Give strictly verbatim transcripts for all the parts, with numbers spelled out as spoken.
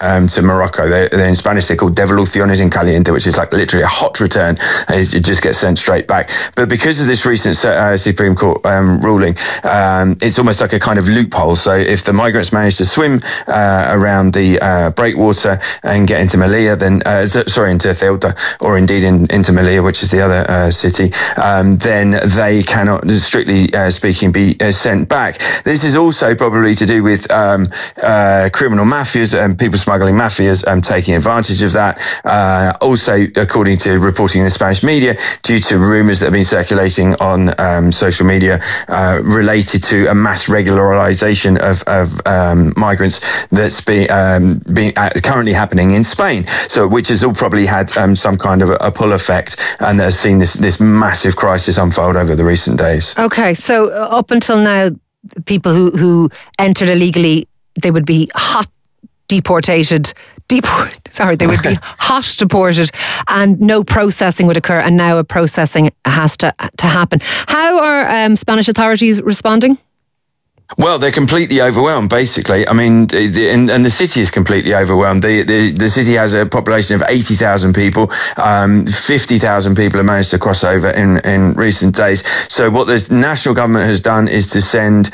um, to Morocco. They're, they're in Spanish, they're called devoluciones en caliente, which is like literally a hot return. It, it just gets sent straight back. But because of this recent uh, Supreme Court um, ruling, um, it's almost like a kind of loophole. So if the migrants manage to swim uh, around the uh, breakwater and get into Melilla, then uh, sorry, into Ceuta, or indeed in, into Melilla, which is the other uh, city, um, then they cannot, strictly uh, speaking, be uh, sent back. This is also probably to do with um, uh, criminal mafias and people smuggling mafias um, taking advantage of that. Uh, also, according to reporting in the Spanish media, due to rumours that have been circulating on um, social media uh, related to a mass regularisation of, of um, migrants that's been, um, being uh, currently happening in Spain. So, which has all probably had um, some kind of a, a pull effect, and has seen this this massive crisis unfold over the recent days. Okay, so up until now, people who, who entered illegally, they would be hot deported, deport, sorry, they would be hot deported, and no processing would occur, and now a processing has to to happen. How are um, Spanish authorities responding? Well, they're completely overwhelmed, basically. I mean, the, and, and the city is completely overwhelmed. The, the, the city has a population of eighty thousand people. Um, fifty thousand people have managed to cross over in, in recent days. So what the national government has done is to send,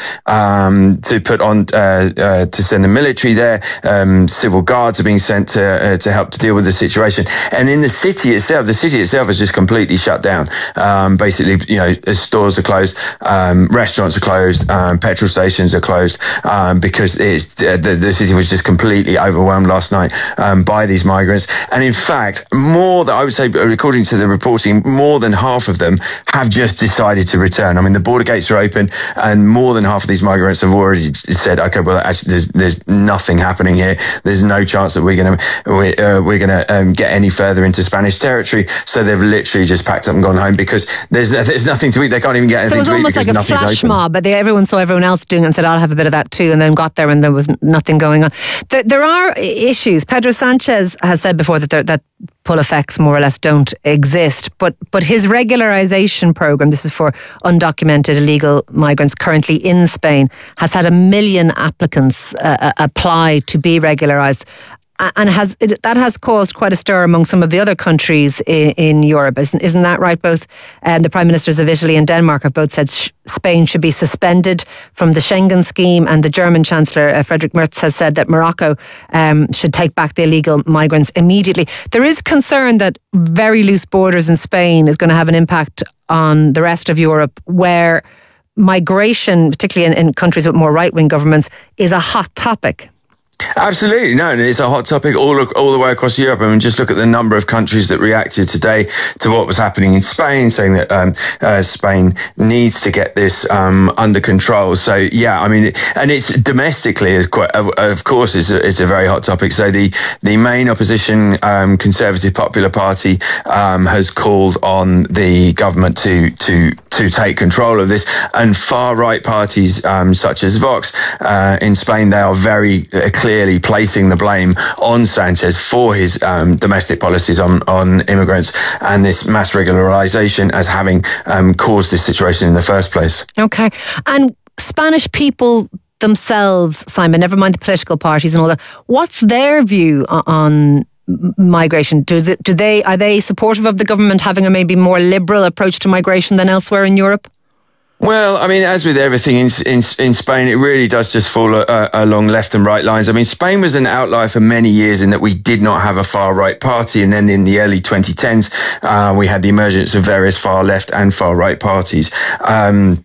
um, to put on, uh, uh, to send the military there. Um, civil guards are being sent to, uh, to help to deal with the situation. And in the city itself, the city itself is just completely shut down. Um, basically, you know, stores are closed, um, restaurants are closed, um, petrol stations are closed um, because it's, uh, the, the city was just completely overwhelmed last night um, by these migrants. And in fact, more than I would say, according to the reporting, more than half of them have just decided to return. I mean, the border gates are open, and more than half of these migrants have already said, "Okay, well, actually, there's there's nothing happening here. There's no chance that we're going to we're, uh, we're going to um, get any further into Spanish territory." So they've literally just packed up and gone home because there's there's nothing to eat. They can't even get anything to eat. So it was almost like a flash mob, but they, everyone saw everyone else doing it and said, "I'll have a bit of that too," and then got there and there was nothing going on. There, there are issues. Pedro Sanchez has said before that there, that pull effects more or less don't exist, but but his regularisation programme, this is for undocumented illegal migrants currently in Spain, has had a million applicants uh, apply to be regularised. And has it, that has caused quite a stir among some of the other countries in, in Europe, isn't, isn't that right? Both um, the Prime Ministers of Italy and Denmark have both said sh- Spain should be suspended from the Schengen scheme, and the German Chancellor, uh, Friedrich Merz, has said that Morocco um, should take back the illegal migrants immediately. There is concern that very loose borders in Spain is going to have an impact on the rest of Europe, where migration, particularly in, in countries with more right-wing governments, is a hot topic. Absolutely, no, and it's a hot topic all all the way across Europe. I mean, just look at the number of countries that reacted today to what was happening in Spain, saying that um, uh, Spain needs to get this um, under control. So, yeah, I mean, and it's domestically, is quite, of course, it's a, it's a very hot topic. So the the main opposition um, Conservative Popular Party um, has called on the government to to to take control of this, and far right parties um, such as Vox uh, in Spain, they are very uh, clear. Clearly placing the blame on Sanchez for his um, domestic policies on, on immigrants and this mass regularisation as having um, caused this situation in the first place. Okay. And Spanish people themselves, Simon, never mind the political parties and all that, what's their view on migration? Do they, do they are they supportive of the government having a maybe more liberal approach to migration than elsewhere in Europe? Well, I mean, as with everything in in, in Spain, it really does just fall uh, along left and right lines. I mean, Spain was an outlier for many years in that we did not have a far right party. And then in the early twenty tens, uh, we had the emergence of various far left and far right parties. Um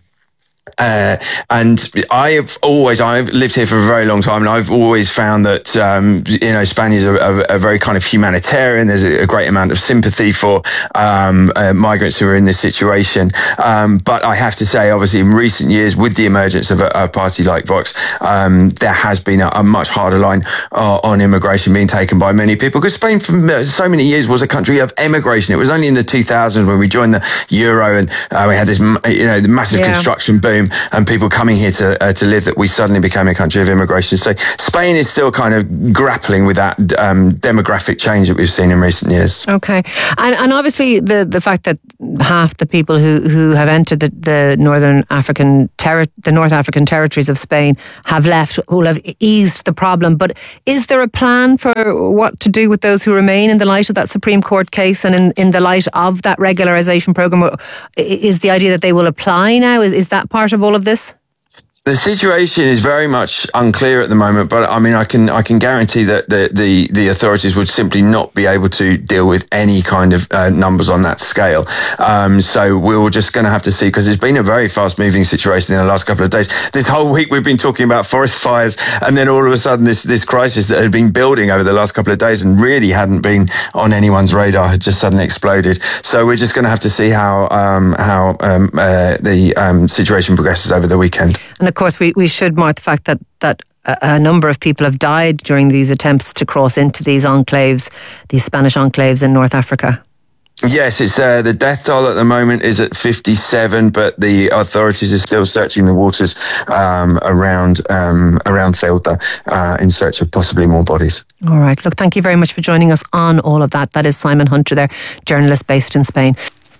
Uh, and I have always, I've lived here for a very long time, and I've always found that, um, you know, Spaniards are a, a very kind of humanitarian. There's a, a great amount of sympathy for um, uh, migrants who are in this situation. Um, but I have to say, obviously, in recent years, with the emergence of a, a party like Vox, um, there has been a, a much harder line uh, on immigration being taken by many people, because Spain for so many years was a country of emigration. It was only in the two thousands when we joined the Euro and uh, we had this, you know, the massive yeah. construction boom boom and people coming here to uh, to live that we suddenly became a country of immigration. So Spain is still kind of grappling with that um, demographic change that we've seen in recent years. Okay, and and obviously the the fact that half the people who, who have entered the, the northern African terri- the North African territories of Spain have left will have eased the problem. But is there a plan for what to do with those who remain in the light of that Supreme Court case and in, in the light of that regularisation programme? Is the idea that they will apply now? Is, is that part of all of this? The situation is very much unclear at the moment, but I mean, I can I can guarantee that the the, the authorities would simply not be able to deal with any kind of uh, numbers on that scale. Um, so we're just going to have to see, because it's been a very fast-moving situation in the last couple of days. This whole week we've been talking about forest fires, and then all of a sudden this this crisis that had been building over the last couple of days and really hadn't been on anyone's radar had just suddenly exploded. So we're just going to have to see how um, how um, uh, the um, situation progresses over the weekend. And of course, we, we should mark the fact that, that a, a number of people have died during these attempts to cross into these enclaves, these Spanish enclaves in North Africa. Yes, it's uh, the death toll at the moment is at fifty-seven, but the authorities are still searching the waters um, around um, around Ceuta uh, in search of possibly more bodies. All right. Look, thank you very much for joining us on all of that. That is Simon Hunter there, journalist based in Spain.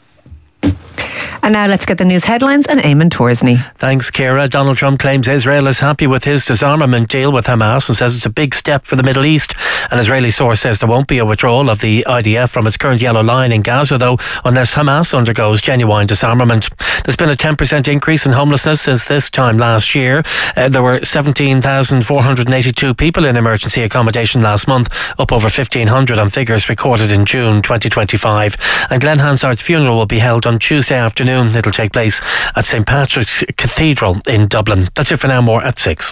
And now let's get the news headlines and Eamon Torsney. Thanks, Ciara. Donald Trump claims Israel is happy with his disarmament deal with Hamas and says it's a big step for the Middle East. An Israeli source says there won't be a withdrawal of the I D F from its current yellow line in Gaza, though, unless Hamas undergoes genuine disarmament. There's been a ten percent increase in homelessness since this time last year. Uh, there were seventeen thousand four hundred eighty-two people in emergency accommodation last month, up over fifteen hundred on figures recorded in June twenty twenty-five. And Glenn Hansard's funeral will be held on Tuesday afternoon. It'll take place at Saint Patrick's Cathedral in Dublin. That's it for now. More at six.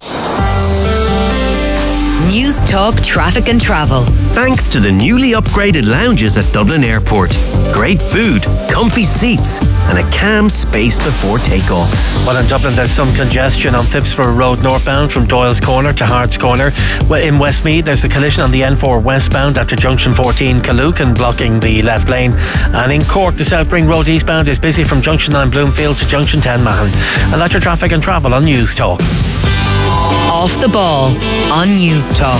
News Talk Traffic and Travel. Thanks to the newly upgraded lounges at Dublin Airport. Great food, comfy seats and a calm space before takeoff. Well, in Dublin there's some congestion on Phipsborough Road northbound from Doyle's Corner to Hart's Corner. In Westmeath there's a collision on the N four westbound after junction fourteen Kaloocan blocking the left lane. And in Cork the Southbring Road eastbound is busy from junction nine Bloomfield to junction ten Mahon. And that's your traffic and travel on News Talk. Off the Ball on News Talk.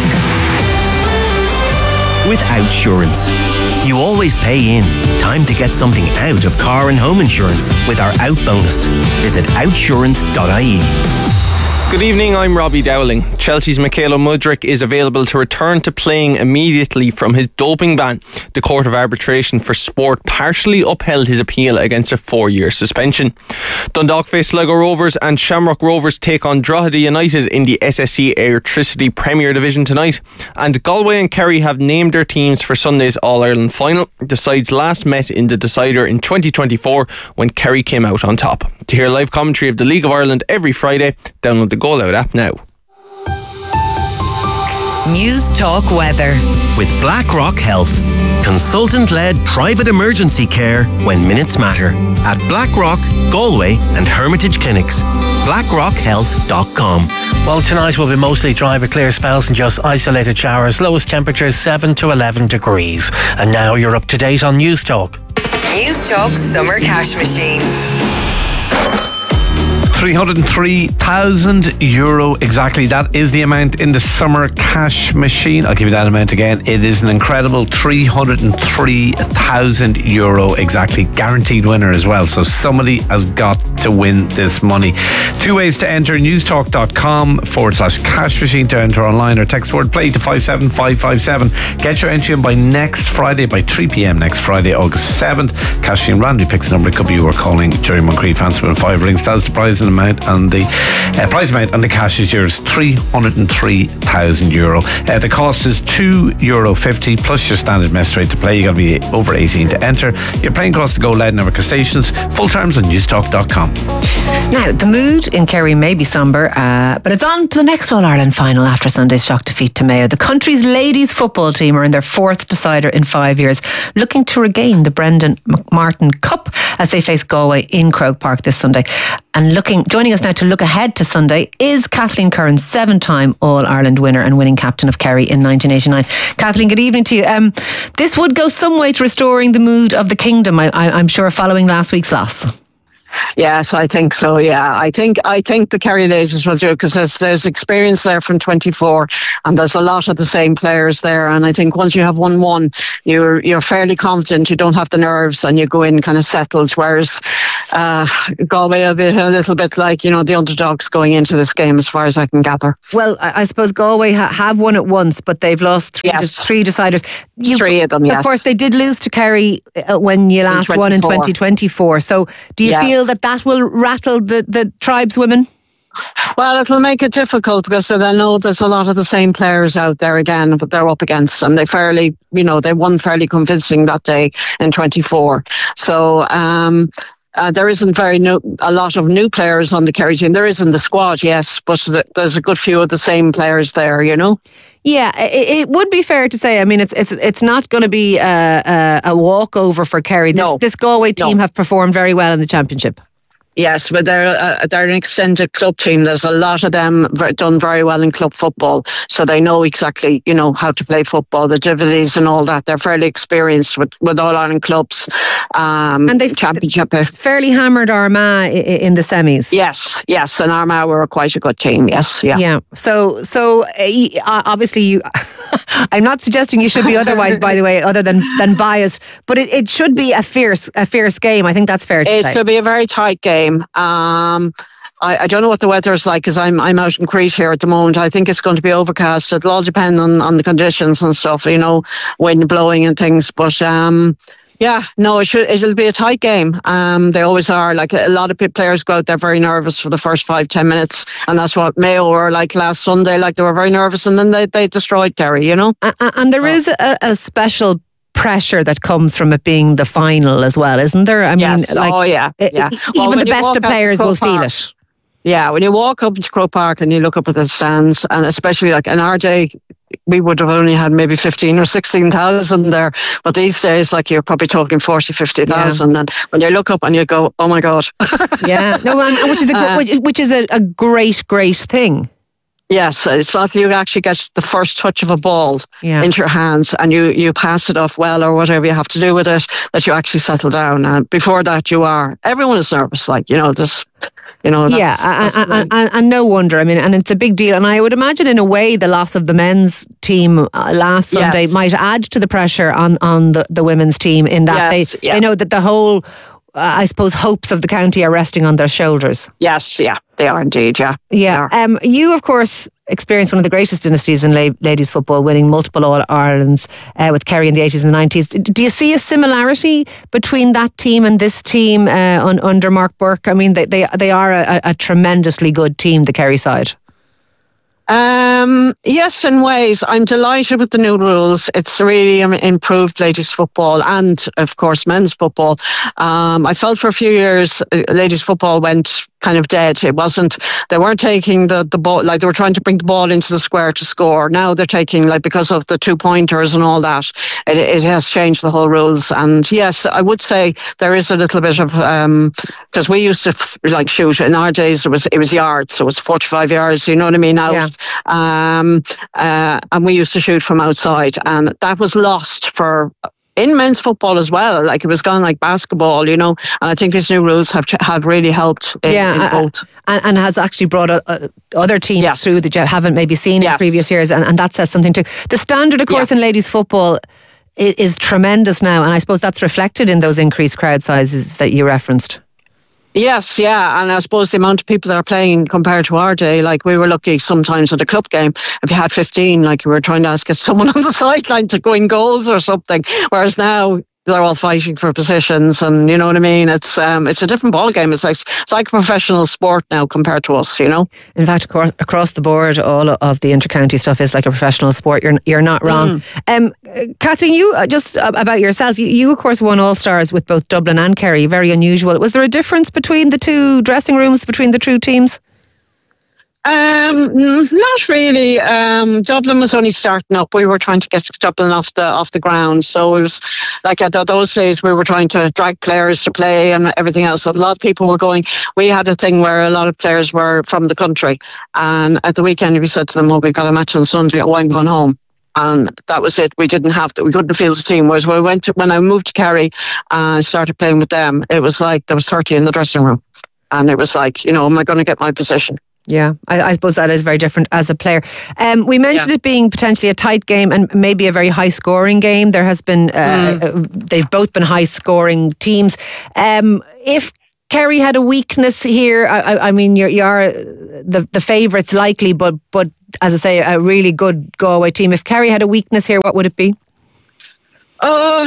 With Outsurance, you always pay in. Time to get something out of car and home insurance with our Out bonus. Visit outsurance dot I E. Good evening, I'm Robbie Dowling. Chelsea's Mykhailo Mudryk is available to return to playing immediately from his doping ban. The Court of Arbitration for Sport partially upheld his appeal against a four-year suspension. Dundalk face Sligo Rovers and Shamrock Rovers take on Drogheda United in the S S E Airtricity Premier Division tonight. And Galway and Kerry have named their teams for Sunday's All-Ireland final. The sides last met in the decider in twenty twenty-four when Kerry came out on top. To hear live commentary of the League of Ireland every Friday, download the Goal Out app now. News Talk Weather. With BlackRock Health. Consultant-led private emergency care when minutes matter. At BlackRock, Galway and Hermitage Clinics. blackrock health dot com. Well, tonight will be mostly dry with clear spells and just isolated showers. Lowest temperatures seven to eleven degrees. And now you're up to date on News Talk. News Talk Summer Cash Machine. three hundred three thousand euro exactly. That is the amount in the summer cash machine. I'll give you that amount again. It is an incredible three hundred three thousand euro exactly. Guaranteed winner as well. So somebody has got to win this money. Two ways to enter: newstalk.com forward slash cash machine to enter online, or text word play to five seven five five seven. Get your entry in by next Friday, by three p.m. next Friday, August seventh. Cash machine randomly picks a number. It could be you were calling Jerry Moncrief, answer with five rings. That's the prize and amount, and the uh, prize amount and the cash is yours, three hundred three thousand euro. Uh, the cost is two euro fifty plus your standard mess rate to play. You got to be over eighteen to enter. You're playing across the Go Lead Network of stations. Full terms on newstalk dot com. Now, the mood in Kerry may be sombre, uh, but it's on to the next All-Ireland final after Sunday's shock defeat to Mayo. The country's ladies football team are in their fourth decider in five years, looking to regain the Brendan McMartin Cup as they face Galway in Croke Park this Sunday. And looking, joining us now to look ahead to Sunday is Kathleen Curran, seven-time All-Ireland winner and winning captain of Kerry in nineteen eighty-nine. Kathleen, good evening to you. Um, this would go some way to restoring the mood of the kingdom, I, I, I'm sure, following last week's loss. Yes, I think so. Yeah, I think I think the Kerry ladies will do it because there's there's experience there from twenty-four, and there's a lot of the same players there. And I think once you have one one, you're you're fairly confident. You don't have the nerves, and you go in kind of settled. Whereas uh, Galway will be a little bit like, you know, the underdogs going into this game, as far as I can gather. Well, I, I suppose Galway ha- have won it once, but they've lost three, Yes. de- three deciders. You, Three of them, yes. Of course, they did lose to Kerry uh, when you last won in twenty-four. twenty twenty-four. So, do you Yes. feel that that will rattle the the tribeswomen? Well, it'll make it difficult because I know there's a lot of the same players out there again, but they're up against, and they fairly, you know, they won fairly convincing that day in twenty-four. So, um, Uh, there isn't very new, a lot of new players on the Kerry team. There is in the squad, yes, but th- there's a good few of the same players there, you know. Yeah, it, it would be fair to say. I mean, it's it's it's not going to be a, a, a walkover for Kerry. This, No. this Galway team No. have performed very well in the championship. Yes, but they're uh, they're an extended club team. There's a lot of them v- done very well in club football, so they know exactly, you know, how to play football, the divvies and all that. They're fairly experienced with, with All Ireland clubs, um, And they've championship. fairly hammered Armagh i- i- in the semis. Yes, yes, and Armagh were quite a good team. Yes, yeah. Yeah. So, so uh, obviously, you. I'm not suggesting you should be otherwise, by the way, other than, than biased. But it, it should be a fierce a fierce game. I think that's fair to It say. could be a very tight game. Um, I, I don't know what the weather is like because I'm I'm out in Crete here at the moment. I think it's going to be overcast. It'll all depend on, on the conditions and stuff, you know, wind blowing and things. But um, yeah, no, it should it'll be a tight game. Um, they always are. Like a lot of pe- players go out there very nervous for the first five ten minutes, and that's what Mayo were like last Sunday. Like they were very nervous, and then they they destroyed Kerry. You know, A- a- and there is a, a special pressure that comes from it being the final as well, isn't there? I yes. mean, like, oh yeah, e- yeah. e- Well, even when the you best walk of out players Croke will feel Park, it. Yeah, when you walk up into Croke Park and you look up at the stands, and especially like in our day, we would have only had maybe fifteen or sixteen thousand there. But these days, like you're probably talking forty, fifty thousand. And when you look up and you go, oh my God. Yeah, no, and, and which is a, gr- Uh, which, which is a, a great, great thing. Yes, it's not you actually get the first touch of a ball Yeah. into your hands and you, you pass it off well or whatever you have to do with it, that you actually settle down. And before that, you are. Everyone is nervous, like, you know, this, you know. That's, Yeah, that's and, and, and, and no wonder. I mean, and it's a big deal. And I would imagine, in a way, the loss of the men's team uh, last Sunday Yes. might add to the pressure on on the, the women's team in that Yes, they yeah. they know that the whole, uh, I suppose, hopes of the county are resting on their shoulders. yes, yeah, they are indeed, yeah. Yeah. They are. Um, you, of course, experienced one of the greatest dynasties in la- ladies football, winning multiple All Irelands uh, with Kerry in the eighties and the nineties. D- Do you see a similarity between that team and this team uh, un- under Mark Burke? I mean, they they, they are a, a tremendously good team, the Kerry side. Um, yes, in ways. I'm delighted with the new rules. It's really um, improved ladies football and, of course, men's football. Um, I felt for a few years uh, ladies football went kind of dead. It wasn't, they weren't taking the, the ball, like they were trying to bring the ball into the square to score. Now they're taking, like, because of the two pointers and all that, it, it has changed the whole rules. And yes, I would say there is a little bit of, um, because we used to f- like shoot in our days, it was, it was yards. So it was forty-five yards, you know what I mean? Out. Yeah. Um, uh, and we used to shoot from outside, and that was lost for in men's football as well. Like it was gone like basketball, you know. And I think these new rules have ch- have really helped in, Yeah, in uh, both. and, and has actually brought uh, uh, other teams Yes. through that you haven't maybe seen in Yes. previous years, and, and that says something too. The standard, of course, Yeah. in ladies football is, is tremendous now, and I suppose that's reflected in those increased crowd sizes that you referenced. Yes, yeah, and I suppose the amount of people that are playing compared to our day, like we were lucky sometimes at a club game, if you had fifteen, like you were trying to ask get someone on the sideline to go in goals or something, whereas now they're all fighting for positions, and you know what I mean. It's um, it's a different ball game. It's like it's like a professional sport now compared to us, you know. In fact, across, across the board, all of the intercounty stuff is like a professional sport. You're you're not wrong. Mm. Um, uh, Kathleen, you uh, just uh, about yourself. You, you of course won All Stars with both Dublin and Kerry. Very unusual. Was there a difference between the two dressing rooms between the two teams? Um, mm, not really. Um, Dublin was only starting up. We were trying to get Dublin off the off the ground. So it was like at those days we were trying to drag players to play and everything else. So a lot of people were going. We had a thing where a lot of players were from the country, and at the weekend we said to them, "Well, we've got a match on Sunday. Oh, I'm going home." And that was it. We didn't have that. We couldn't field the team. Whereas when I went to, when I moved to Kerry and started playing with them, it was like there was thirty in the dressing room, and it was like, you know, am I going to get my position? Yeah, I, I suppose that is very different as a player. Um, we mentioned yeah. it being potentially a tight game and maybe a very high scoring game. There has been, uh, mm. they've both been high scoring teams. Um, if Kerry had a weakness here, I, I mean, you're, you are the the favourites likely, but but as I say, a really good Galway team. If Kerry had a weakness here, what would it be? Uh,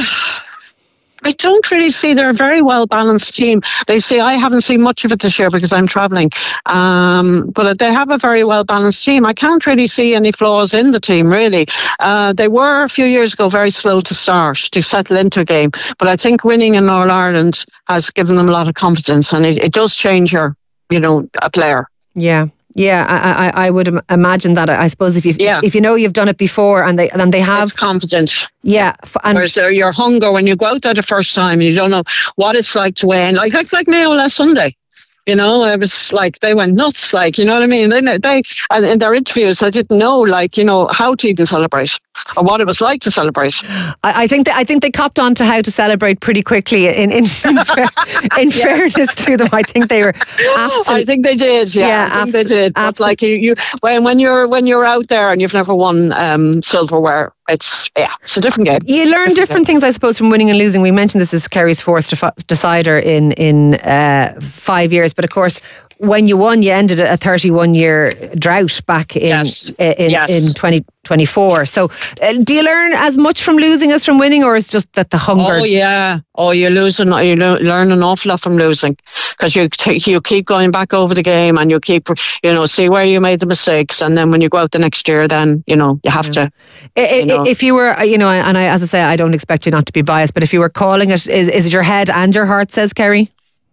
I don't really see they're a very well balanced team. They say I haven't seen much of it this year because I'm travelling, um, but they have a very well balanced team. I can't really see any flaws in the team really. Uh, they were a few years ago very slow to start, to settle into a game, but I think winning in All Ireland has given them a lot of confidence, and it, it does change your, you know, a player. Yeah. Yeah, I, I, I would imagine that. I suppose if you yeah. if you know you've done it before and they and they have it's confidence. Yeah, and whereas there, your hunger when you go out there the first time and you don't know what it's like to win, like like like Mayo last Sunday. You know, it was like they went nuts. Like, you know what I mean? They they and in their interviews they didn't know, like, you know, how to even celebrate or what it was like to celebrate. I, I think they, I think they copped on to how to celebrate pretty quickly. In in, in, fair, in yeah. fairness to them, I think they were. Absolutely, I think they did. Yeah, yeah I think abso- they did. But absolutely. like you, you, when when you're when you're out there and you've never won um, silverware. It's yeah, it's a different game. You learn different, different things, I suppose, from winning and losing. We mentioned this is Kerry's fourth defi- decider in in uh, five years, but of course, when you won, you ended a thirty-one year drought back in yes. in, yes. in twenty twenty-four. So, uh, do you learn as much from losing as from winning, or is it just that the hunger? Oh yeah, oh you lose, and you learn an awful lot from losing because you t- you keep going back over the game and you keep, you know, see where you made the mistakes, and then when you go out the next year, then you know you have yeah. to. It, you know. If you were, you know, and I, as I say, I don't expect you not to be biased, but if you were calling it, is is it your head and your heart, says Kerry?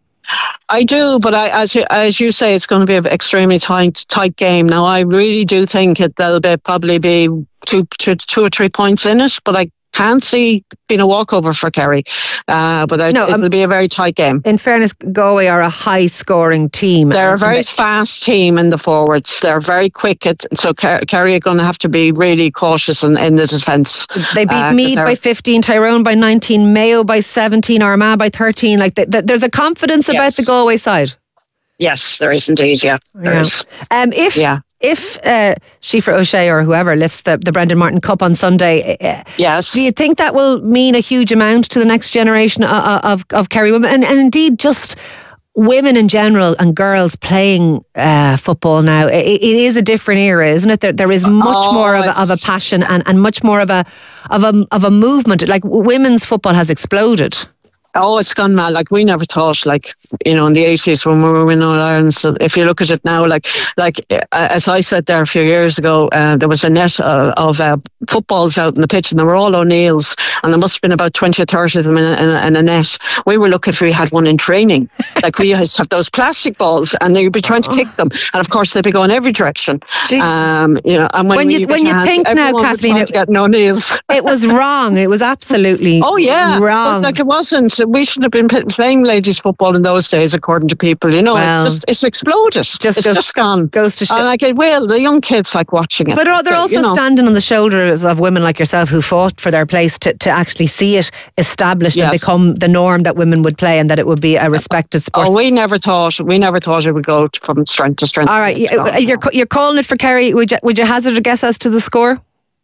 I do, but I, as you, as you say, it's going to be an extremely tight tight game. Now, I really do think it, there'll be, probably be two, two, two or three points in it, but I can't see being a walkover for Kerry. Uh, but I, no, it'll um, be a very tight game. In fairness, Galway are a high-scoring team. They're a very they, fast team in the forwards. They're very quick. At, so Kerry are going to have to be really cautious in, in the defence. They beat uh, Meath by fifteen, Tyrone by nineteen, Mayo by seventeen, Armagh by thirteen. Like they, they, there's a confidence yes. about the Galway side. Yes, there is indeed. Yeah, there yeah. is. Um, if yeah. If uh, Síofra O'Shea or whoever lifts the, the Brendan Martin Cup on Sunday, uh, yes, do you think that will mean a huge amount to the next generation of of, of Kerry women, and, and indeed just women in general and girls playing uh, football now? It, it is a different era, isn't it? There, there is much oh, more of a, of a passion and, and much more of a of a of a movement. Like women's football has exploded. Oh, it's gone mad. Like, we never thought, like, you know, in the eighties when we were winning All Ireland. So if you look at it now, like, like uh, as I said there a few years ago, uh, there was a net uh, of uh, footballs out in the pitch, and they were all O'Neill's, and there must have been about twenty or thirty of them in a, in a, in a net. We were lucky if we had one in training. Like, we used to have those plastic balls, and they'd be trying to kick them, and of course they'd be going every direction. Um, you know, and when, when you when you hands, think now, Kathleen, it, get O'Neill's. It was wrong. It was absolutely oh yeah wrong. But, like, it wasn't. We should have been playing ladies football in those days, according to people. You know, well, it's just it's exploded. Just it's goes, just gone. Goes to show. And like, it will. The young kids like watching it. But they're, they're also you know. standing on the shoulders of women like yourself who fought for their place to, to actually see it established yes. and become the norm that women would play, and that it would be a respected sport. Oh, we never thought. We never thought it would go from strength to strength. All right, you're you're calling it for Kerry. Would you would you hazard a guess as to the score?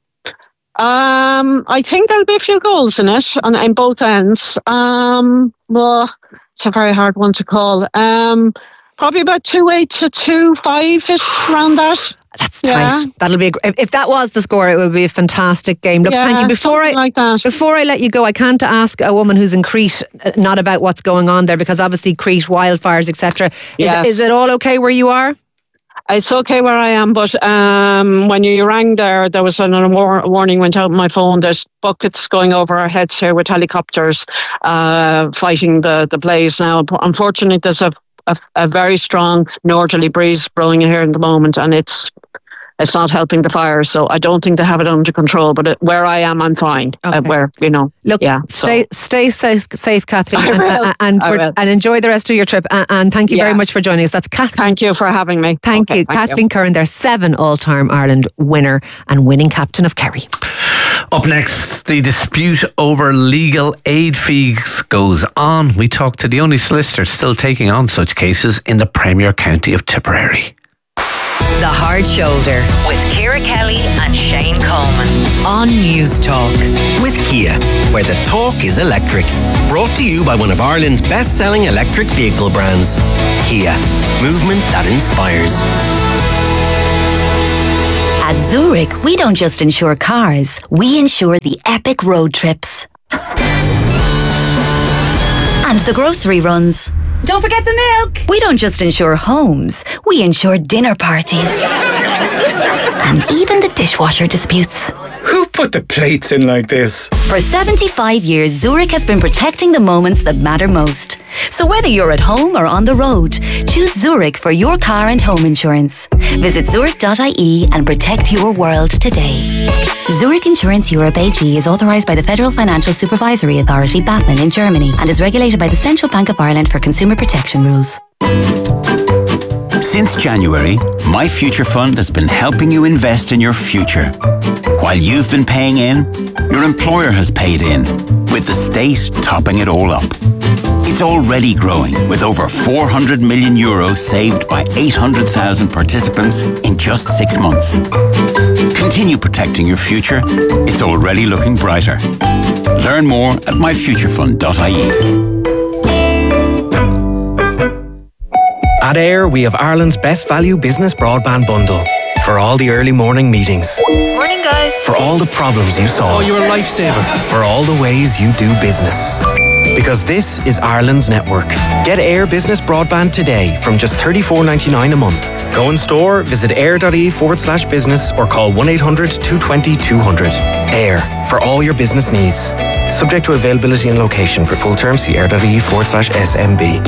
Um, I think there'll be a few goals in it, on in both ends. Um, well, it's a very hard one to call. Um, probably about two eight to two five ish, around that. That's tight. Yeah. That'll be a, if that was the score, it would be a fantastic game. Look, yeah, thank you. Before I like that. before I let you go, I can't ask a woman who's in Crete not about what's going on there, because obviously Crete, wildfires, et cetera. Yes. Is, is it all okay where you are? It's okay where I am, but um, when you rang there, there was an, a war- warning went out on my phone. There's buckets going over our heads here with helicopters uh, fighting the, the blaze now. Unfortunately, there's a, a, a very strong northerly breeze blowing here at the moment, and it's it's not helping the fire. So I don't think they have it under control. But it, where I am, I'm fine. Okay. Uh, where you know, Look, yeah. stay so. stay safe, safe Kathleen, I and, will. and, and, I we're- will. and enjoy the rest of your trip. And, and thank you Yeah. very much for joining us. That's Kathleen. Thank you for having me. Thank Okay, you, thank Kathleen Curran, their seven all-time Ireland winner and winning captain of Kerry. Up next, the dispute over legal aid fees goes on. We talk to the only solicitor still taking on such cases in the Premier County of Tipperary. The Hard Shoulder with Ciara Kelly and Shane Coleman on News Talk. With Kia, where the talk is electric. Brought to you by one of Ireland's best-selling electric vehicle brands. Kia, movement that inspires. At Zurich, we don't just insure cars, we insure the epic road trips. And the grocery runs. Don't forget the milk! We don't just insure homes, we insure dinner parties. And even the dishwasher disputes. Who put the plates in like this? For seventy-five years, Zurich has been protecting the moments that matter most. So whether you're at home or on the road, choose Zurich for your car and home insurance. Visit zurich dot I E and protect your world today. Zurich Insurance Europe A G is authorised by the Federal Financial Supervisory Authority, BaFin, in Germany and is regulated by the Central Bank of Ireland for consumer protection rules. Since January, My Future Fund has been helping you invest in your future. While you've been paying in, your employer has paid in, with the state topping it all up. It's already growing, with over four hundred million euros saved by eight hundred thousand participants in just six months. Continue protecting your future. It's already looking brighter. Learn more at my future fund dot I E. At Air, we have Ireland's best value business broadband bundle. For all the early morning meetings. Morning, guys. For all the problems you solve. Oh, you're a lifesaver. For all the ways you do business. Because this is Ireland's network. Get Air Business Broadband today from just thirty-four ninety-nine a month. Go in store, visit air.ie forward slash business or call one eight hundred two twenty two hundred. Air, for all your business needs. Subject to availability and location. For full terms, see air.ie forward slash SMB.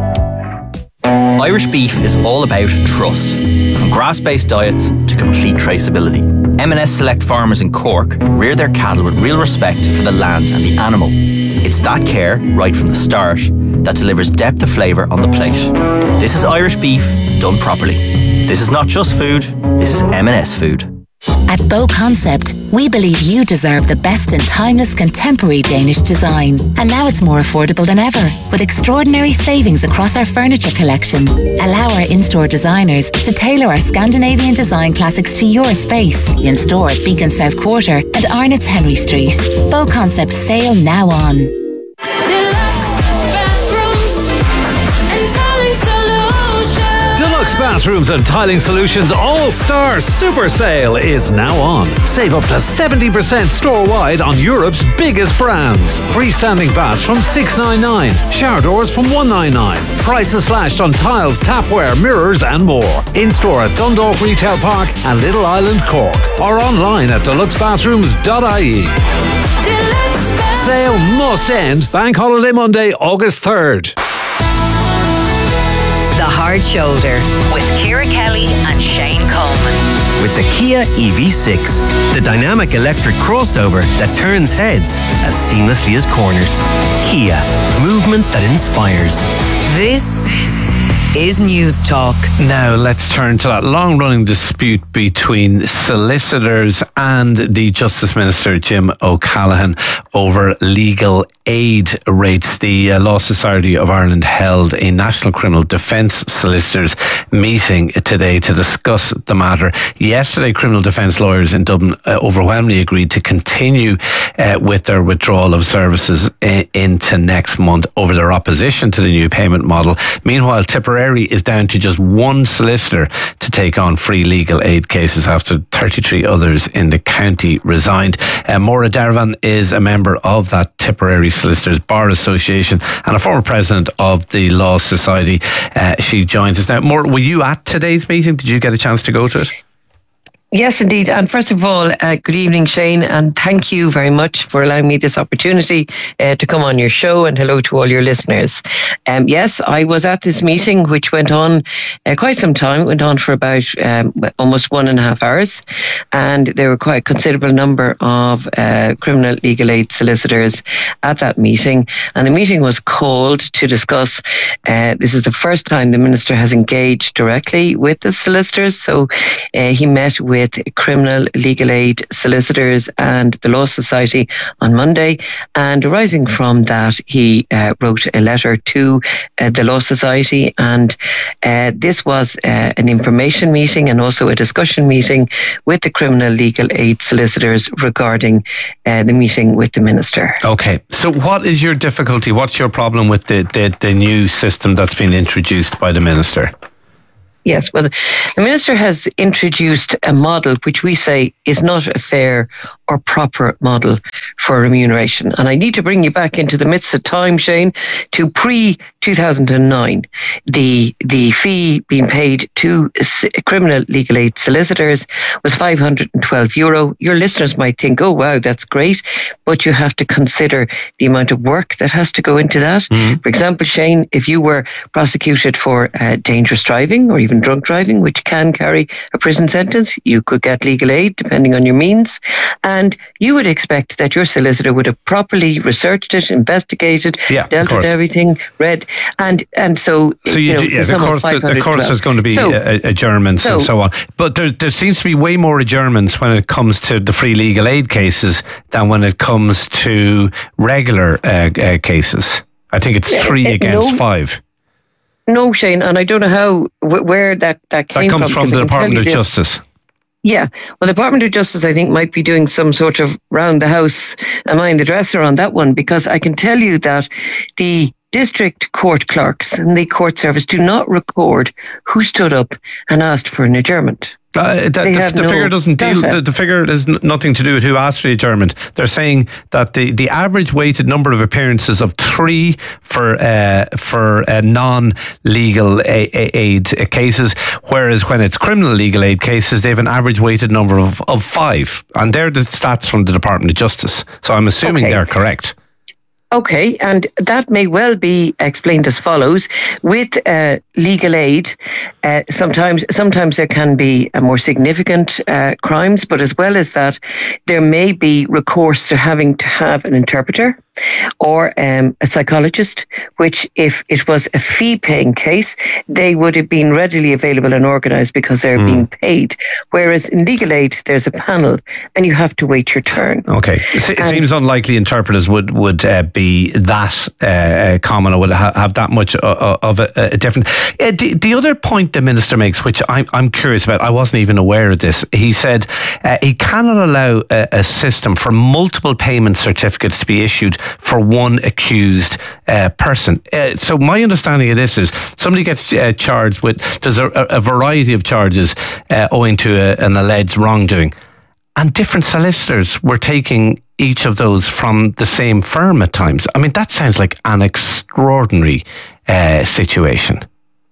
Irish beef is all about trust. From grass-based diets to complete traceability. M and S Select Farmers in Cork rear their cattle with real respect for the land and the animal. It's that care, right from the start, that delivers depth of flavour on the plate. This is Irish beef done properly. This is not just food, this is M and S food. At Bow Concept, we believe you deserve the best in timeless contemporary Danish design. And now it's more affordable than ever, with extraordinary savings across our furniture collection. Allow our in-store designers to tailor our Scandinavian design classics to your space. In store at Beacon South Quarter and Arnott's Henry Street. Bow Concept sale now on. Deluxe Bathrooms and Tiling Solutions All-Star Super Sale is now on. Save up to seventy percent store-wide on Europe's biggest brands. Freestanding baths from six ninety-nine, shower doors from one ninety-nine. Prices slashed on tiles, tapware, mirrors and more. In-store at Dundalk Retail Park and Little Island, Cork. Or online at deluxe bathrooms dot I E. Sale must end Bank Holiday Monday, August third. The Hard Shoulder with Ciara Kelly and Shane Coleman. With the Kia E V six, the dynamic electric crossover that turns heads as seamlessly as corners. Kia, movement that inspires. This is News Talk. Now let's turn to that long-running dispute between solicitors and the Justice Minister Jim O'Callaghan over legal aid rates. The uh, Law Society of Ireland held a National Criminal Defence Solicitors meeting today to discuss the matter. Yesterday, criminal defence lawyers in Dublin uh, overwhelmingly agreed to continue uh, with their withdrawal of services I- into next month over their opposition to the new payment model. Meanwhile, Tipperary is down to just one solicitor to take on free legal aid cases after thirty-three others in the county resigned. Uh, Maura Dervan is a member of that Tipperary Solicitors Bar Association and a former president of the Law Society. Uh, she joins us now. Maura, were you at today's meeting? Did you get a chance to go to it? Yes, indeed. And first of all, uh, good evening, Shane, and thank you very much for allowing me this opportunity uh, to come on your show, and hello to all your listeners. Um, yes, I was at this meeting, which went on uh, quite some time. It went on for about um, almost one and a half hours, and there were quite a considerable number of uh, criminal legal aid solicitors at that meeting. And the meeting was called to discuss, uh, this is the first time the Minister has engaged directly with the solicitors, so uh, he met with with criminal legal aid solicitors and the Law Society on Monday, and arising from that he uh, wrote a letter to uh, the Law Society, and uh, this was uh, an information meeting and also a discussion meeting with the criminal legal aid solicitors regarding uh, the meeting with the Minister. Okay, so what is your difficulty? What's your problem with the, the, the new system that's been introduced by the Minister? Yes, well, the Minister has introduced a model which we say is not a fair or proper model for remuneration. And I need to bring you back into the midst of time, Shane, to pre two thousand nine. The the fee being paid to criminal legal aid solicitors was five hundred twelve euro. Your listeners might think, oh, wow, that's great. But you have to consider the amount of work that has to go into that. Mm-hmm. For example, Shane, if you were prosecuted for uh, dangerous driving or even drunk driving, which can carry a prison sentence, you could get legal aid depending on your means. And you would expect that your solicitor would have properly researched it, investigated, yeah, dealt with everything, read. And and so, so you, you know, do, yeah, the course, the, the course is going to be so, uh, adjournments so, and so on. But there, there seems to be way more adjournments when it comes to the free legal aid cases than when it comes to regular uh, uh, cases. I think it's three uh, against no. five. No, Shane, and I don't know how, wh- where that, that came from. That comes from, from the Department of this. Justice. Yeah, well, the Department of Justice, I think, might be doing some sort of round the house, am I in the dresser on that one? Because I can tell you that the district court clerks and the court service do not record who stood up and asked for an adjournment. Uh, the the, the no figure doesn't deal. The, the figure has n- nothing to do with who asked for the adjournment. They're saying that the, the average weighted number of appearances of three for uh, for uh, non-legal a- a- aid cases, whereas when it's criminal legal aid cases, they have an average weighted number of, of five, and they're the stats from the Department of Justice. So I'm assuming okay. they're correct. Okay, and that may well be explained as follows. With uh, legal aid, uh, sometimes sometimes there can be uh, more significant uh, crimes, but as well as that, there may be recourse to having to have an interpreter or um, a psychologist, which if it was a fee-paying case, they would have been readily available and organised because they're mm. being paid. Whereas in legal aid, there's a panel and you have to wait your turn. Okay, it and seems unlikely interpreters would, would uh, be Be that uh, common or would ha- have that much uh, of a, a different. Uh, the, the other point the Minister makes, which I'm, I'm curious about, I wasn't even aware of this. He said uh, he cannot allow a, a system for multiple payment certificates to be issued for one accused uh, person. Uh, so my understanding of this is somebody gets uh, charged with, there's a, a variety of charges uh, owing to a, an alleged wrongdoing. And different solicitors were taking each of those from the same firm at times. I mean, that sounds like an extraordinary uh, situation.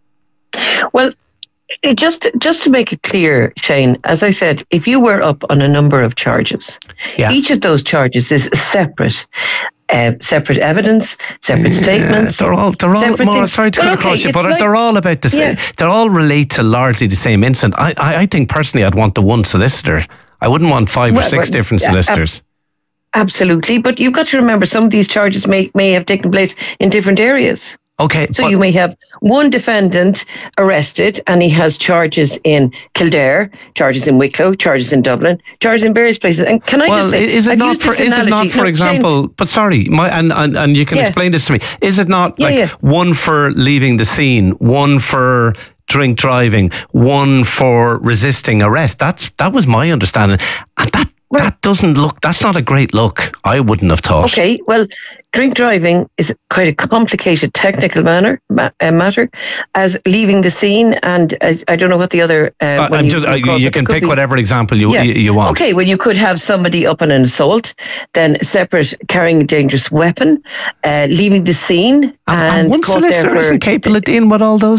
Well, just just to make it clear, Shane, as I said, if you were up on a number of charges, yeah. each of those charges is separate. Uh, separate evidence, separate yeah, statements. They're all, they're all more, sorry to cut okay, across you, but like, they're all about the same, yeah. they're all relate to largely the same incident. I, I, I think personally I'd want the one solicitor. I wouldn't want five well, or six well, different solicitors. Uh, absolutely, but you've got to remember some of these charges may, may have taken place in different areas. Okay. So you may have one defendant arrested and he has charges in Kildare, charges in Wicklow, charges in Dublin, charges in various places. And can I well, just say, is it I've not for, is it not, for no, example, Shane, but sorry, my, and, and, and you can yeah. explain this to me. Is it not yeah, like yeah. one for leaving the scene, one for drink driving, one for resisting arrest? That's, that was my understanding. And that, Well, that doesn't look, that's not a great look. I wouldn't have thought. Okay, well, drink driving is quite a complicated technical manner, ma- uh, matter, as leaving the scene, and uh, I don't know what the other... Uh, uh, I'm you, just, uh, you, you can pick be, whatever example you, yeah. you, you want. Okay, well, you could have somebody up on an assault, then separate carrying a dangerous weapon, uh, leaving the scene, and, and, and one solicitor isn't capable of dealing with all those?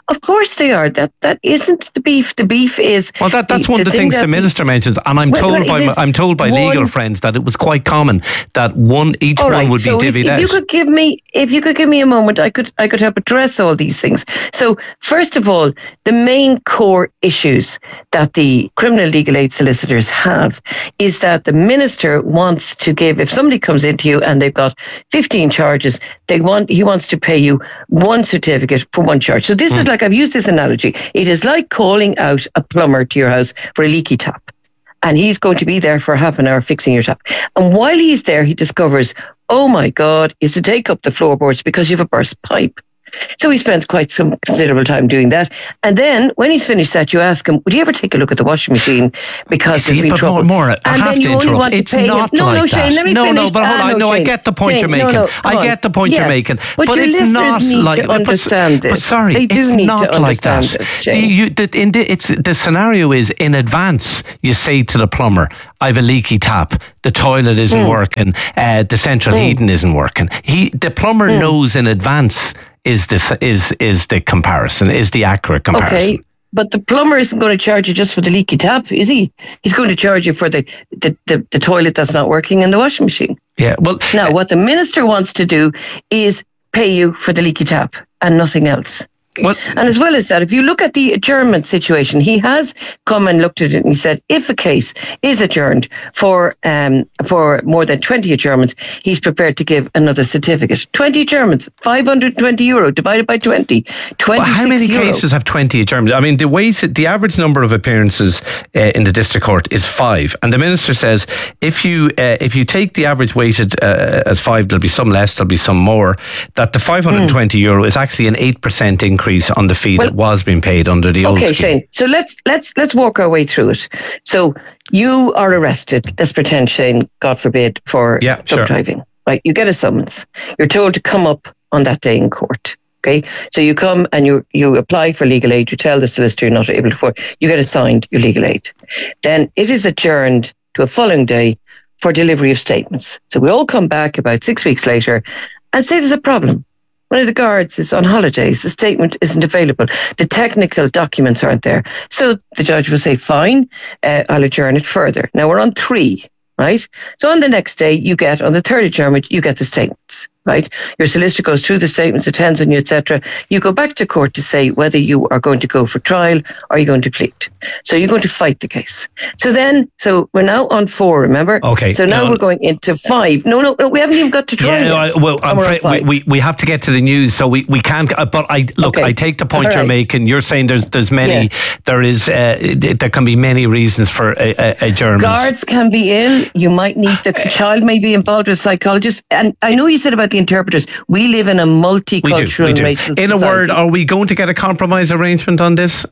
Of course they are. That that isn't the beef. The beef is well. That that's the, one of the, the things that, the minister mentions, and I'm well, told well, by my, I'm told by one, legal friends that it was quite common that one each all one right, would so be if, divvied if out. you could give me, if you could give me a moment, I could I could help address all these things. So first of all, the main core issues that the criminal legal aid solicitors have is that the minister wants to give, if somebody comes into you and they've got fifteen charges, they want he wants to pay you one certificate for one charge. So this mm. is like, I've used this analogy. It is like calling out a plumber to your house for a leaky tap. And he's going to be there for half an hour fixing your tap. And while he's there, he discovers, oh my God, is to take up the floorboards because you have a burst pipe. So he spends quite some considerable time doing that. And then when he's finished that, you ask him, would you ever take a look at the washing machine because there's been trouble? More, more, I and have then to you only interrupt. want It's to pay not him. No, like no, that. Shane, let me no, finish. no, but hold ah, on. no, No, Shane. I get the point Shane, you're making. No, no, I get the point yeah. you're making. But, but your it's not need like. to understand but, this. but sorry, they do it's need not to like that. This, the, you, the, in the, it's, the scenario is in advance, you say to the plumber, I have a leaky tap, the toilet isn't mm. working, uh, the central mm. heating isn't working. He, the plumber mm. knows in advance is this is is the comparison, is the accurate comparison. Okay, but the plumber isn't going to charge you just for the leaky tap, is he? He's going to charge you for the, the, the, the toilet that's not working and the washing machine. Yeah, well... Now, what the minister wants to do is pay you for the leaky tap and nothing else. Well, and as well as that, if you look at the adjournment situation, he has come and looked at it and he said, if a case is adjourned for um, for more than twenty adjournments, he's prepared to give another certificate. twenty adjournments, five hundred twenty euro divided by twenty, twenty-six well, how many euro. cases have twenty adjournments? I mean, the way to, the average number of appearances uh, in the district court is five, and the minister says if you uh, if you take the average weighted uh, as five, there'll be some less, there'll be some more. That the five hundred twenty mm. euro is actually an eight percent increase on the fee well, that was being paid under the old okay, scheme. Shane. So let's let's let's walk our way through it. So you are arrested. Let's pretend, Shane, God forbid, for yeah, drunk sure. driving. Right? You get a summons. You're told to come up on that day in court. Okay, so you come and you you apply for legal aid. You tell the solicitor you're not able to afford. You get assigned your legal aid. Then it is adjourned to a following day for delivery of statements. So we all come back about six weeks later and say there's a problem. One of the guards is on holidays. The statement isn't available. The technical documents aren't there. So the judge will say, fine, uh, I'll adjourn it further. Now we're on three, right? So on the next day, you get, on the third adjournment, you get the statements, right? Your solicitor goes through the statements, attends on you, et cetera. You go back to court to say whether you are going to go for trial or you're going to plead. So you're going to fight the case. So then, so we're now on four, remember? Okay. So now no, we're going into five. No, no, no, we haven't even got to trial. Yeah, no, I, well, I'm afraid we, we, we have to get to the news, so we, we can't, uh, but I, look, okay. I take the point All you're right. making. You're saying there's there's many, yeah. there is, uh, there can be many reasons for a, a, adjournments. Guards can be ill. You might need, the child may be involved with a psychologist. And I know you said about the interpreters. We live in a multicultural, we do, we do. racial In a society. word, are we going to get a compromise arrangement on this?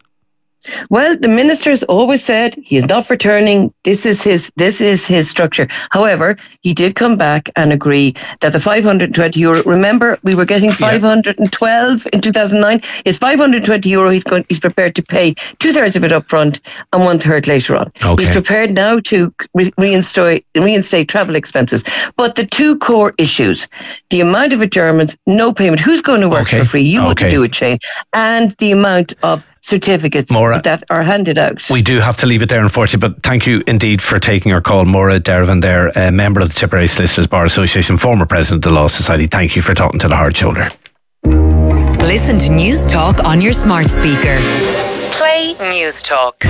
Well, the minister has always said he is not for turning. This is his. This is his structure. However, he did come back and agree that the five hundred twenty euro. Remember, we were getting five hundred twelve yeah. in two thousand nine. Is five hundred twenty euro. He's going. He's prepared to pay two thirds of it up front and one third later on. Okay. He's prepared now to re- reinstate reinstate travel expenses. But the two core issues: the amount of adjournments, no payment. Who's going to work okay. for free? You okay. wouldn't do it, Shane. And the amount of certificates Maura, that are handed out. We do have to leave it there, unfortunately, but thank you indeed for taking our call. Maura Dervan there, a member of the Tipperary Solicitors Bar Association, former president of the Law Society. Thank you for talking to The Hard Shoulder. Listen to News Talk on your smart speaker. Play News Talk.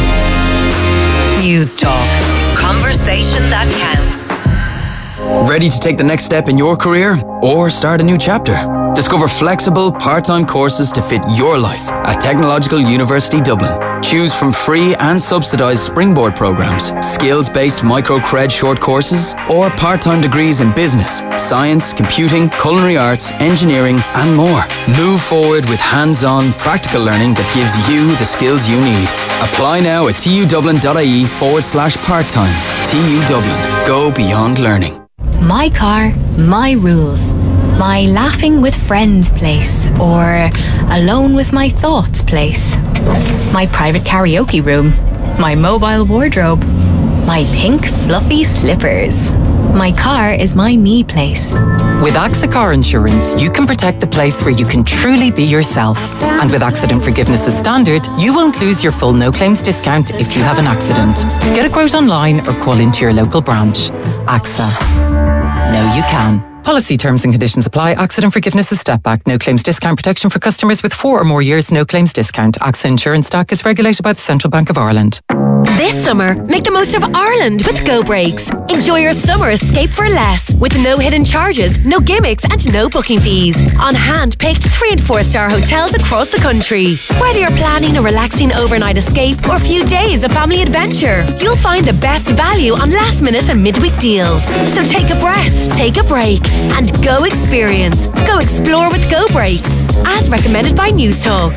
News Talk. Conversation that counts. Ready to take the next step in your career or start a new chapter? Discover flexible, part-time courses to fit your life at Technological University Dublin. Choose from free and subsidised springboard programmes, skills-based micro-cred short courses, or part-time degrees in business, science, computing, culinary arts, engineering, and more. Move forward with hands-on, practical learning that gives you the skills you need. Apply now at tudublin.ie forward slash part-time. T U Dublin. Go beyond learning. My car, my rules. My laughing with friends place, or alone with my thoughts place. My private karaoke room. My mobile wardrobe. My pink fluffy slippers. My car is my me place. With AXA Car Insurance, you can protect the place where you can truly be yourself. And with accident forgiveness as standard, you won't lose your full no claims discount if you have an accident. Get a quote online or call into your local branch. AXA. Know you can. Policy terms and conditions apply. Accident forgiveness is step back. No claims discount protection for customers with four or more years no claims discount. AXA Insurance Stock is regulated by the Central Bank of Ireland. This summer, make the most of Ireland with Go Breaks. Enjoy your summer escape for less with no hidden charges, no gimmicks and no booking fees. On hand-picked three and four star hotels across the country. Whether you're planning a relaxing overnight escape or a few days of family adventure, you'll find the best value on last minute and midweek deals. So take a breath, take a break and go experience. Go explore with Go Breaks. As recommended by News Talk.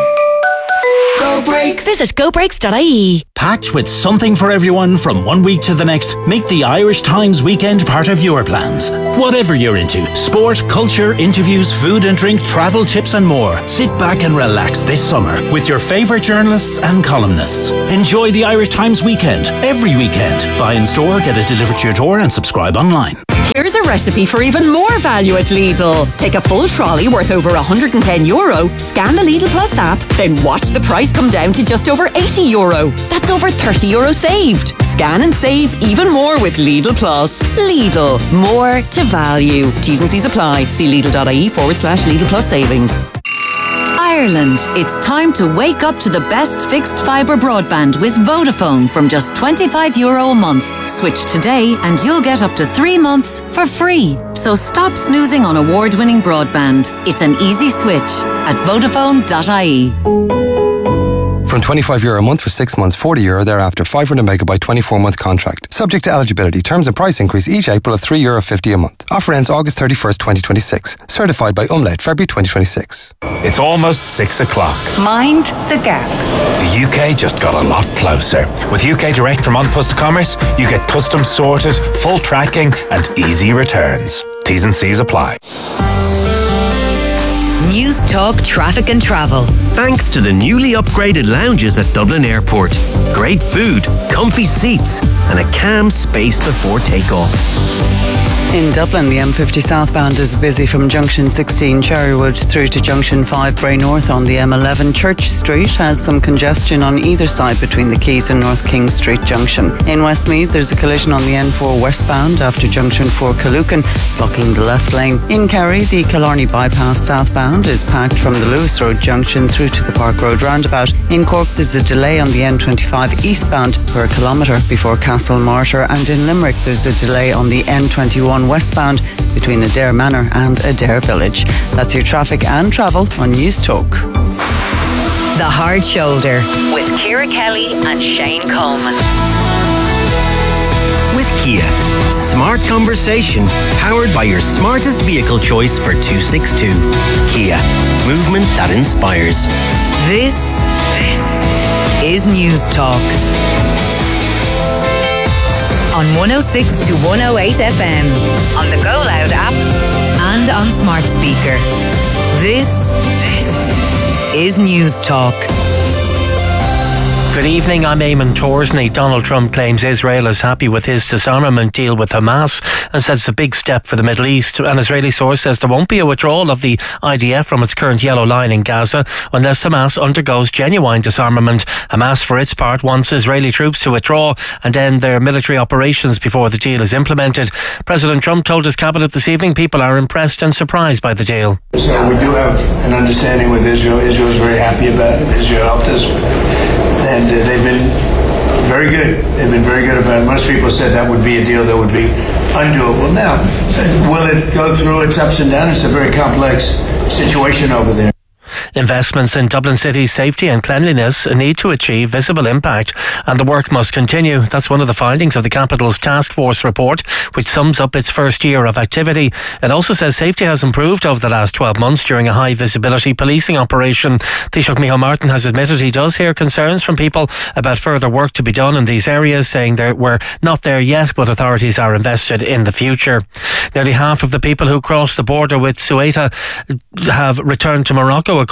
Go Breaks. Visit go breaks dot I E. Packed with something for everyone from one week to the next, make the Irish Times weekend part of your plans. Whatever you're into, sport, culture, interviews, food and drink, travel tips and more. Sit back and relax this summer with your favourite journalists and columnists. Enjoy the Irish Times weekend every weekend. Buy in store, get it delivered to your door and subscribe online. Here's a recipe for even more value at Lidl. Take a full trolley worth over one hundred ten euro, scan the Lidl Plus app, then watch the price come down to just over eighty euro. That's over thirty euro saved. Scan and save even more with Lidl Plus. Lidl, more to value. T's and C's apply. See Lidl.ie forward slash Lidl Plus savings. Ireland, it's time to wake up to the best fixed fibre broadband with Vodafone from just twenty-five euro a month. Switch today and you'll get up to three months for free. So stop snoozing on award-winning broadband. It's an easy switch at Vodafone dot I E. From twenty-five euro a month for six months, forty euro thereafter, five hundred megabyte, twenty-four month contract. Subject to eligibility. Terms and price increase each April of three euro fifty a month. Offer ends August thirty-first, twenty twenty-six. Certified by Umlaut, February twenty twenty-six. It's almost six o'clock. Mind the gap. The U K just got a lot closer. With U K Direct from An Post Commerce, you get custom sorted, full tracking and easy returns. T's and C's apply. News Talk Traffic and Travel. Thanks to the newly upgraded lounges at Dublin Airport. Great food, comfy seats, and a calm space before takeoff. In Dublin, the M fifty southbound is busy from Junction sixteen Cherrywood through to Junction five Bray North on the M eleven. Church Street has some congestion on either side between the Quays and North King Street Junction. In Westmeath, there's a collision on the N four westbound after Junction four Killucan, blocking the left lane. In Kerry, the Killarney bypass southbound is packed from the Lewis Road Junction through to the Park Road roundabout. In Cork, there's a delay on the N twenty-five eastbound for a kilometre before Castlemartyr, and in Limerick, there's a delay on the N twenty-one westbound between Adair Manor and Adair Village. That's your traffic and travel on News Talk. The Hard Shoulder with Ciara Kelly and Shane Coleman. With Kia, smart conversation powered by your smartest vehicle choice for two sixty-two. Kia, movement that inspires. This, this is News Talk. On one oh six to one oh eight F M, on the Go Loud app, and on smart speaker. This, this is News Talk. Good evening, I'm Eamon Torsney. Donald Trump claims Israel is happy with his disarmament deal with Hamas and says it's a big step for the Middle East. An Israeli source says there won't be a withdrawal of the I D F from its current yellow line in Gaza unless Hamas undergoes genuine disarmament. Hamas, for its part, wants Israeli troops to withdraw and end their military operations before the deal is implemented. President Trump told his cabinet this evening people are impressed and surprised by the deal. So we do have an understanding with Israel. Israel is very happy about it. Israel helped us with it. And uh, they've been very good. They've been very good about it. Most people said that would be a deal that would be undoable. Now, will it go through its ups and downs? It's a very complex situation over there. Investments in Dublin City's safety and cleanliness need to achieve visible impact, and the work must continue. That's one of the findings of the Capital's Task Force report, which sums up its first year of activity. It also says safety has improved over the last twelve months during a high visibility policing operation. Taoiseach Micheál Martin has admitted he does hear concerns from people about further work to be done in these areas, saying that we're not there yet, but authorities are invested in the future. Nearly half of the people who crossed the border with Ceuta have returned to Morocco, according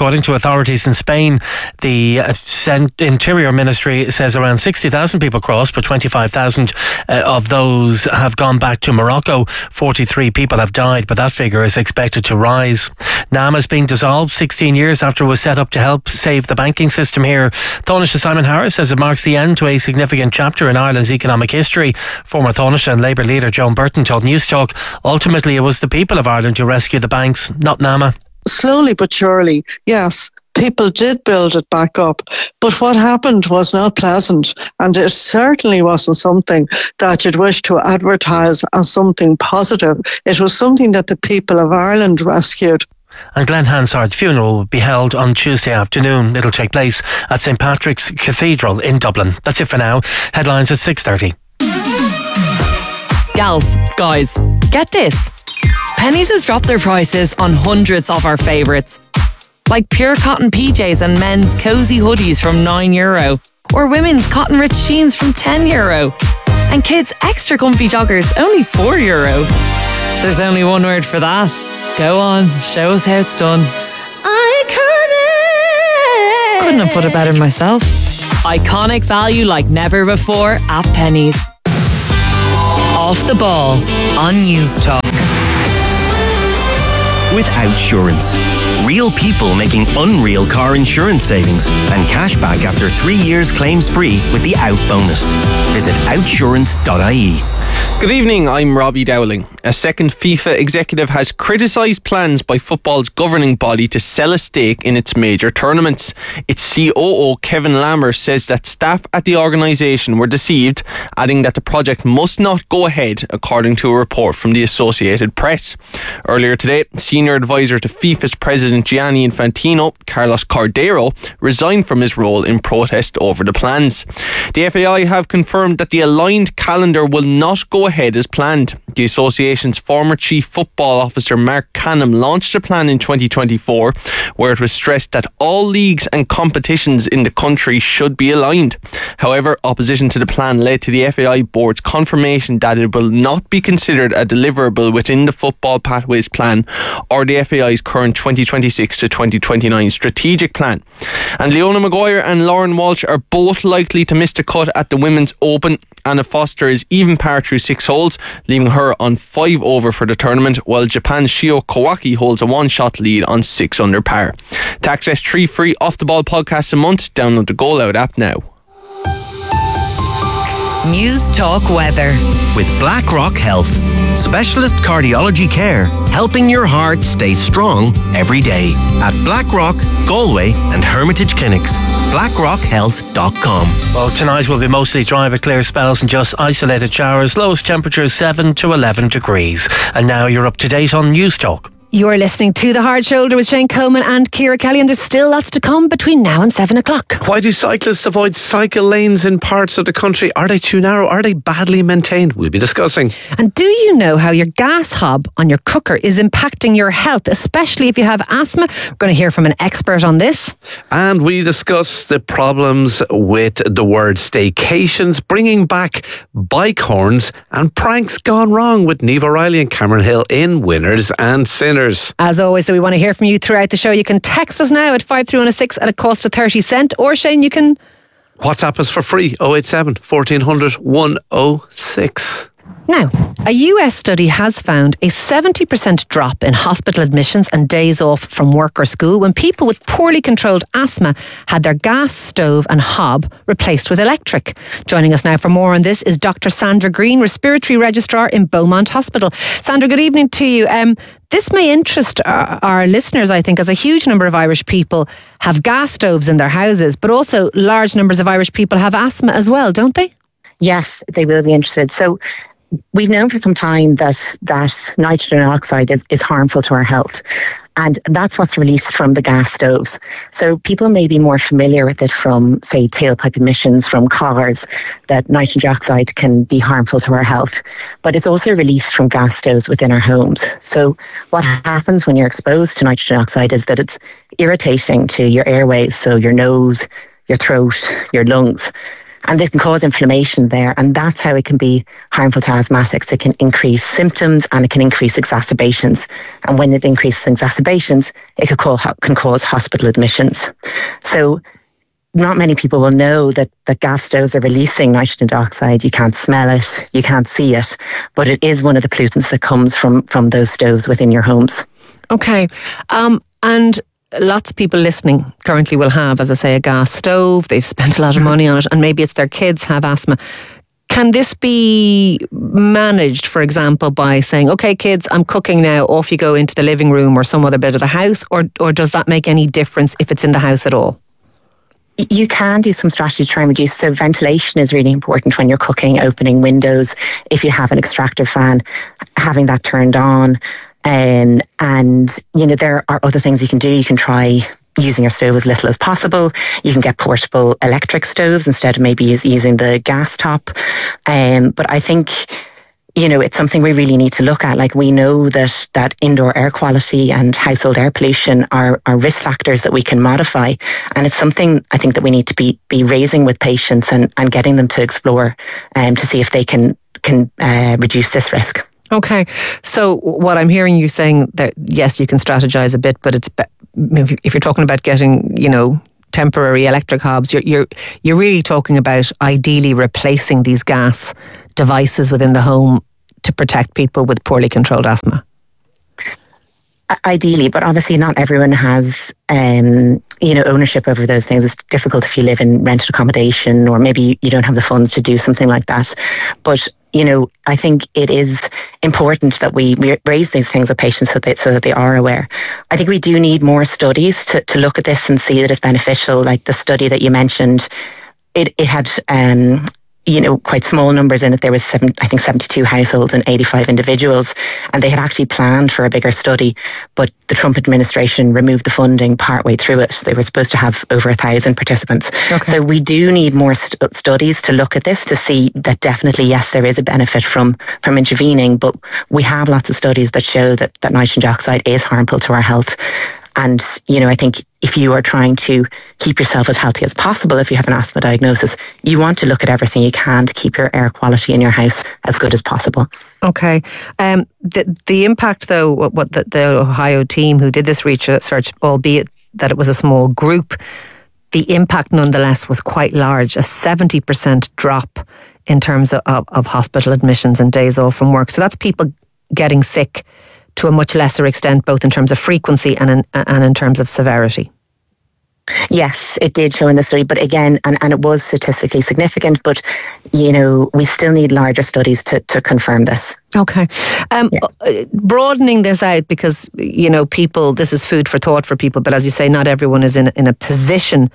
according to authorities in Spain. The uh, Interior Ministry says around sixty thousand people crossed, but twenty-five thousand uh, of those have gone back to Morocco. forty-three people have died, but that figure is expected to rise. NAMA is being dissolved sixteen years after it was set up to help save the banking system here. Taoiseach Simon Harris says it marks the end to a significant chapter in Ireland's economic history. Former Taoiseach and Labour leader Joan Burton told Newstalk ultimately it was the people of Ireland who rescued the banks, not NAMA. Slowly but surely, yes, people did build it back up. But what happened was not pleasant, and it certainly wasn't something that you'd wish to advertise as something positive. It was something that the people of Ireland rescued. And Glenn Hansard's funeral will be held on Tuesday afternoon. It'll take place at Saint Patrick's Cathedral in Dublin. That's it for now. Headlines at six thirty. Gals, guys, get this. Penneys has dropped their prices on hundreds of our favourites. Like pure cotton P Js and men's cosy hoodies from nine euro. Or women's cotton rich jeans from ten euro. And kids' extra comfy joggers only four euro. There's only one word for that. Go on, show us how it's done. Iconic! Couldn't have put it better myself. Iconic value like never before at Penneys. Off the Ball on Newstalk. With Outsurance. Real people making unreal car insurance savings and cash back after three years claims free with the Out bonus. Visit outsurance dot I E. Good evening, I'm Robbie Dowling. A second FIFA executive has criticised plans by football's governing body to sell a stake in its major tournaments. Its C O O Kevin Lammer says that staff at the organisation were deceived, adding that the project must not go ahead, according to a report from the Associated Press. Earlier today, senior advisor to FIFA's president Gianni Infantino, Carlos Cordero, resigned from his role in protest over the plans. The F A I have confirmed that the aligned calendar will not go ahead as planned. The association's former chief football officer Mark Canham launched a plan in twenty twenty-four where it was stressed that all leagues and competitions in the country should be aligned. However, opposition to the plan led to the F A I board's confirmation that it will not be considered a deliverable within the Football Pathways Plan or the F A I's current twenty twenty-six to twenty twenty-nine strategic plan. And Leona Maguire and Lauren Walsh are both likely to miss the cut at the Women's Open. Anna Foster is even par through six holes, leaving her on five over for the tournament, while Japan's Shio Kawaki holds a one-shot lead on six under par. To access three free Off the Ball podcasts a month, download the Go Loud app now. Newstalk weather. With BlackRock Health. Specialist cardiology care, helping your heart stay strong every day. At Blackrock, Galway and Hermitage Clinics. blackrock health dot com. Well, tonight will be mostly dry with clear spells and just isolated showers. Lowest temperatures seven to eleven degrees. And now you're up to date on Newstalk. You're listening to The Hard Shoulder with Shane Coleman and Ciara Kelly, and there's still lots to come between now and seven o'clock. Why do cyclists avoid cycle lanes in parts of the country? Are they too narrow? Are they badly maintained? We'll be discussing. And do you know how your gas hob on your cooker is impacting your health, especially if you have asthma? We're going to hear from an expert on this. And we discuss the problems with the word staycations, bringing back bike horns and pranks gone wrong with Niamh O'Reilly and Cameron Hill in Winners and Sinners. As always, so we want to hear from you throughout the show. You can text us now at five three one six at a cost of thirty cent, or Shane, you can WhatsApp us for free, oh eight seven, fourteen hundred, one oh six. Now, a U S study has found a seventy percent drop in hospital admissions and days off from work or school when people with poorly controlled asthma had their gas stove and hob replaced with electric. Joining us now for more on this is Doctor Sandra Green, Respiratory Registrar in Beaumont Hospital. Sandra, good evening to you. Um, this may interest our, our listeners, I think, as a huge number of Irish people have gas stoves in their houses, but also large numbers of Irish people have asthma as well, don't they? Yes, they will be interested. So we've known for some time that that nitrogen oxide is, is harmful to our health. And that's what's released from the gas stoves. So people may be more familiar with it from, say, tailpipe emissions from cars, that nitrogen oxide can be harmful to our health. But it's also released from gas stoves within our homes. So what happens when you're exposed to nitrogen oxide is that it's irritating to your airways, so your nose, your throat, your lungs. And this can cause inflammation there, and that's how it can be harmful to asthmatics. It can increase symptoms and it can increase exacerbations. And when it increases exacerbations, it can cause, can cause hospital admissions. So not many people will know that, that gas stoves are releasing nitrogen dioxide. You can't smell it, you can't see it, but it is one of the pollutants that comes from, from those stoves within your homes. Okay. Um, and lots of people listening currently will have, as I say, a gas stove. They've spent a lot of money on it, and maybe it's their kids have asthma. Can this be managed, for example, by saying, okay, kids, I'm cooking now, off you go into the living room or some other bit of the house, or or does that make any difference if it's in the house at all? You can do some strategies to try and reduce. So ventilation is really important when you're cooking, opening windows. If you have an extractor fan, having that turned on. Um, and, you know, there are other things you can do. You can try using your stove as little as possible. You can get portable electric stoves instead of maybe use, using the gas top. Um, but I think, you know, it's something we really need to look at. Like, we know that that indoor air quality and household air pollution are, are risk factors that we can modify. And it's something I think that we need to be, be raising with patients and, and getting them to explore um, to see if they can, can uh, reduce this risk. Okay, so what I'm hearing you saying that, yes, you can strategize a bit, but it's if you're talking about getting, you know, temporary electric hobs, you're you're you're really talking about ideally replacing these gas devices within the home to protect people with poorly controlled asthma. Ideally, but obviously not everyone has, um, you know, ownership over those things. It's difficult if you live in rented accommodation, or maybe you don't have the funds to do something like that. But, you know, I think it is important that we, we raise these things with patients so that, they, so that they are aware. I think we do need more studies to, to look at this and see that it's beneficial. Like the study that you mentioned, it, it had... Um, you know, quite small numbers in it. There was seven, I think seventy-two households and eighty-five individuals, and they had actually planned for a bigger study, but the Trump administration removed the funding partway through it. They were supposed to have over a thousand participants. Okay. So we do need more st- studies to look at this to see that definitely, yes, there is a benefit from, from intervening, but we have lots of studies that show that, that nitrogen dioxide is harmful to our health. And, you know, I think if you are trying to keep yourself as healthy as possible, if you have an asthma diagnosis, you want to look at everything you can to keep your air quality in your house as good as possible. Okay. Um, the, the impact, though, what, what the, the Ohio team who did this research, albeit that it was a small group, the impact nonetheless was quite large, a seventy percent drop in terms of, of, of hospital admissions and days off from work. So that's people getting sick to a much lesser extent, both in terms of frequency and in, and in terms of severity. Yes, it did show in the study, but again, and, and it was statistically significant, but, you know, we still need larger studies to, to confirm this. Okay. Um, yeah. Broadening this out, because, you know, people, this is food for thought for people, but as you say, not everyone is in, in a position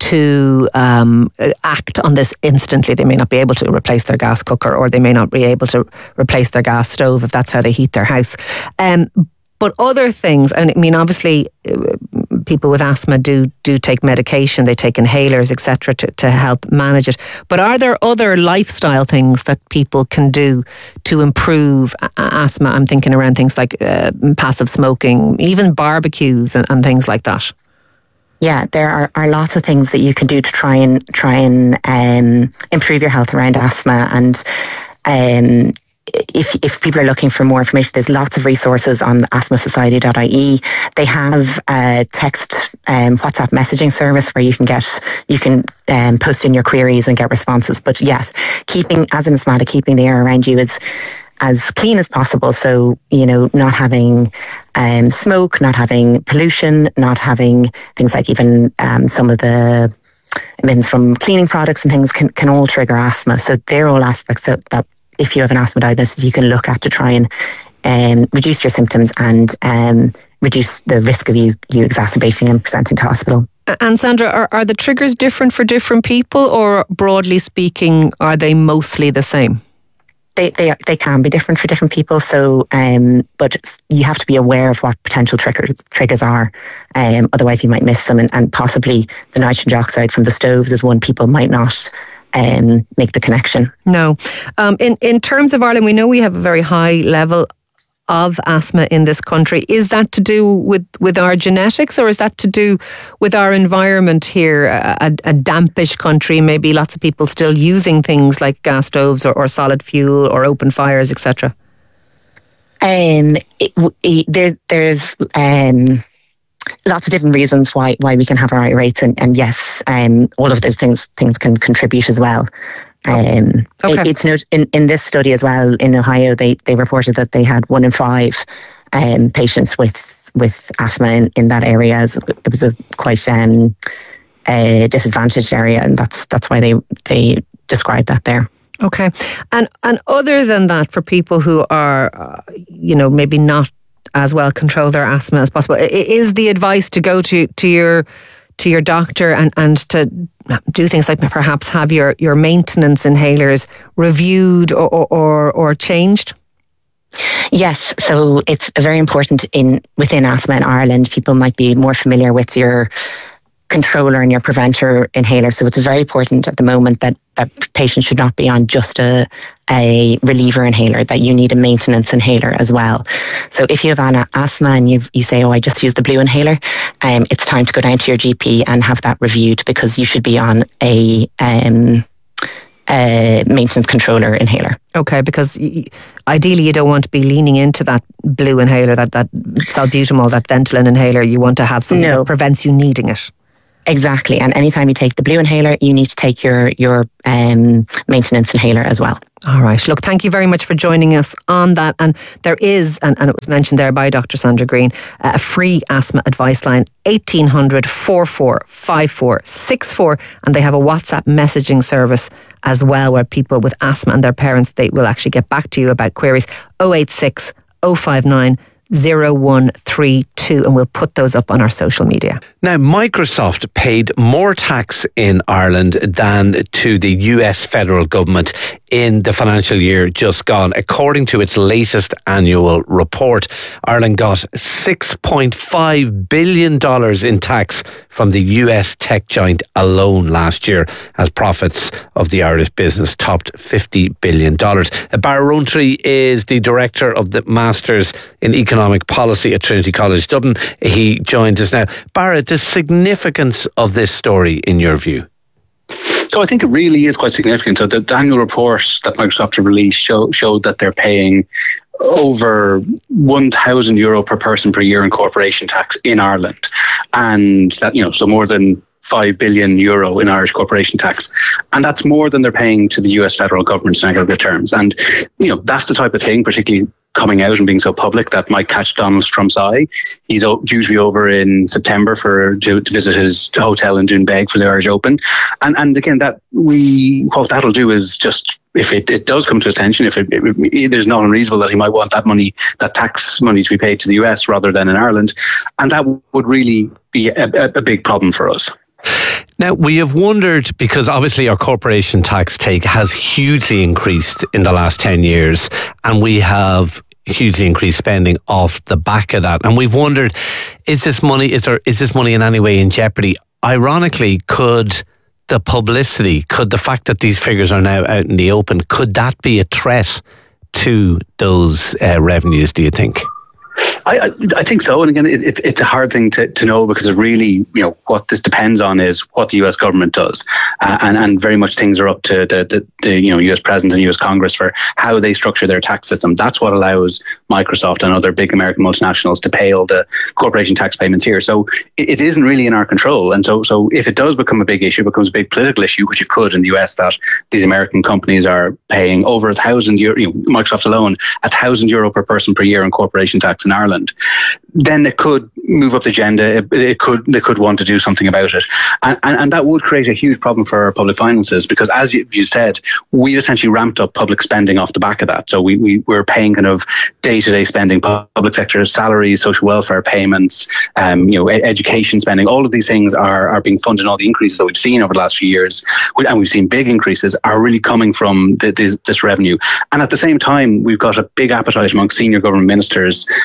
to um, act on this instantly. They may not be able to replace their gas cooker, or they may not be able to replace their gas stove if that's how they heat their house. Um, but other things, I mean, obviously, uh, people with asthma do do take medication, they take inhalers, et cetera, to, to help manage it. But are there other lifestyle things that people can do to improve a- asthma? I'm thinking around things like uh, passive smoking, even barbecues and, and things like that. Yeah, there are, are lots of things that you can do to try and try and um, improve your health around asthma. And um, if if people are looking for more information, there's lots of resources on asthma society dot I E. They have a text um, WhatsApp messaging service where you can get you can um, post in your queries and get responses. But yes, keeping as an asthmatic, keeping the air around you is as clean as possible. So, you know, not having um, smoke, not having pollution, not having things like even um, some of the emissions from cleaning products and things can, can all trigger asthma. So they're all aspects that, that if you have an asthma diagnosis, you can look at to try and um, reduce your symptoms and um, reduce the risk of you, you exacerbating and presenting to hospital. And Sandra, are, are the triggers different for different people, or broadly speaking, are they mostly the same? They they they can be different for different people. So, um, but you have to be aware of what potential triggers triggers are. Um, otherwise, you might miss them, and, and possibly the nitrogen dioxide from the stoves is one people might not um, make the connection. No. Um, in in terms of Ireland, we know we have a very high level of asthma in this country. Is that to do with, with our genetics, or is that to do with our environment here? A, a dampish country, maybe lots of people still using things like gas stoves or, or solid fuel or open fires, et cetera. Um, it, it, there, there's um, lots of different reasons why why we can have high rates, and, and yes, um, all of those things things can contribute as well. Um, okay. it, it's not, in, in this study as well in Ohio, they, they reported that they had one in five um, patients with with asthma in, in that area. It was a quite um, a disadvantaged area, and that's that's why they they described that there. Okay, and and other than that, for people who are, uh, you know, maybe not as well control their asthma as possible, is the advice to go to to your to your doctor and, and to do things like perhaps have your, your maintenance inhalers reviewed or, or, or changed? Yes, so it's very important in within asthma in Ireland. People might be more familiar with your controller and your preventer inhaler. So it's very important at the moment that, that patients should not be on just a, a reliever inhaler, that you need a maintenance inhaler as well. So if you have an asthma and you you say, oh, I just use the blue inhaler, um, it's time to go down to your G P and have that reviewed, because you should be on a um, a maintenance controller inhaler. Okay, because ideally you don't want to be leaning into that blue inhaler, that, that salbutamol, that Ventolin inhaler. You want to have something no. that prevents you needing it. Exactly, and anytime you take the blue inhaler, you need to take your your um, maintenance inhaler as well. All right. Look, thank you very much for joining us on that. And there is, and, and it was mentioned there by Doctor Sandra Green, a free asthma advice line, eighteen hundred, forty-four, fifty-four, sixty-four. And they have a WhatsApp messaging service as well, where people with asthma and their parents, they will actually get back to you about queries. oh eight six, oh five nine, oh one three two, and we'll put those up on our social media. Now, Microsoft paid more tax in Ireland than to the U S federal government in the financial year just gone. According to its latest annual report, Ireland got six point five billion dollars in tax from the U S tech giant alone last year, as profits of the Irish business topped fifty billion dollars. Barra Rowntree is the director of the Masters in Economic Policy at Trinity College Dublin. He joins us now. Barra, the significance of this story in your view? So I think it really is quite significant. So the, the annual report that Microsoft have released show, showed that they're paying over one thousand euro per person per year in corporation tax in Ireland. And that, you know, so more than five billion euro in Irish corporation tax. And that's more than they're paying to the U S federal government in aggregate terms. And, you know, that's the type of thing, particularly coming out and being so public, that might catch Donald Trump's eye. He's due to be over in September for to, to visit his hotel in Doonbeg for the Irish Open. And and again, that we what that'll do is just, if it, it does come to attention, if it, it, it, there's not unreasonable that he might want that money, that tax money, to be paid to the U S rather than in Ireland. And that would really be a, a, a big problem for us. Now, we have wondered, because obviously our corporation tax take has hugely increased in the last ten years, and we have hugely increased spending off the back of that. And we've wondered, is this money, is there, is this money in any way in jeopardy? Ironically, could the publicity, could the fact that these figures are now out in the open, could that be a threat to those uh, revenues, do you think? I, I think so. And again, it, it, it's a hard thing to, to know, because it really, you know, what this depends on is what the U S government does. Uh, and, and very much things are up to the, the, the, you know, U S President and U S Congress for how they structure their tax system. That's what allows Microsoft and other big American multinationals to pay all the corporation tax payments here. So it, it isn't really in our control. And so, so if it does become a big issue, becomes a big political issue, which it could in the U S, that these American companies are paying over a thousand euro, you know, Microsoft alone, a thousand euro per person per year in corporation tax in Ireland, then it could move up the agenda. It, it could they could want to do something about it, and, and and that would create a huge problem for our public finances, because, as you, you said, we essentially ramped up public spending off the back of that. So we we were paying kind of day to day spending, public sector salaries, social welfare payments, um, you know, ed- education spending. All of these things are are being funded. All the increases that we've seen over the last few years, and we've seen big increases, are really coming from the, this, this revenue. And at the same time, we've got a big appetite among senior government ministers uh, from